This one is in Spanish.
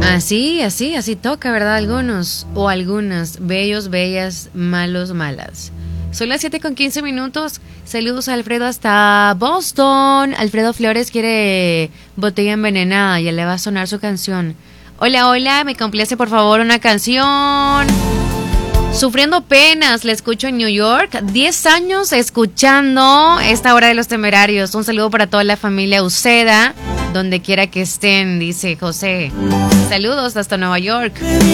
Así toca, ¿verdad? Algunos o algunas, bellos, bellas, malos, malas. Son las 7:15. Saludos a Alfredo hasta Boston. Alfredo Flores quiere Botella Envenenada, ya le va a sonar su canción. Hola, me complace por favor una canción. Sufriendo penas, le escucho en New York. 10 años escuchando esta hora de los temerarios. Un saludo para toda la familia Uceda, donde quiera que estén, dice José. Saludos hasta Nueva York.